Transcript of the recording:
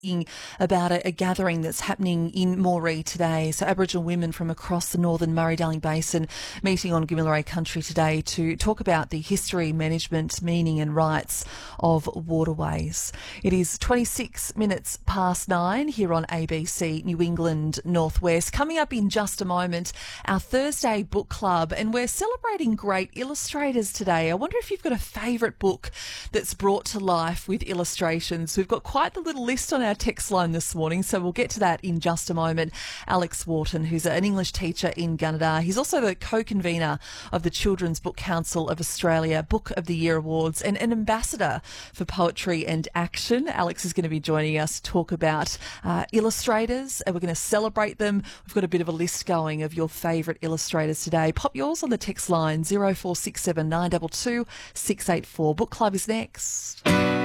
about a gathering that's happening in Moree today. So Aboriginal women from across the northern Murray-Darling Basin meeting on Gamilaroi country today to talk about the history, management, meaning and rights of waterways. It is 26 minutes past 9 here on ABC New England Northwest. Coming up in just a moment, our Thursday book club, and we're celebrating great illustrators today. I wonder if you've got a favourite book that's brought to life with illustrations. We've got quite the little list on our text line this morning, so we'll get to that in just a moment. Alex Wharton, who's an English teacher in Gunnedah. He's also the co-convener of the Children's Book Council of Australia Book of the Year Awards and an ambassador for Poetry and Action. Alex is going to be joining us to talk about illustrators, and we're going to celebrate them. We've got a bit of a list going of your favourite illustrators today. Pop yours on the text line 0467 922 684. Book Club is next.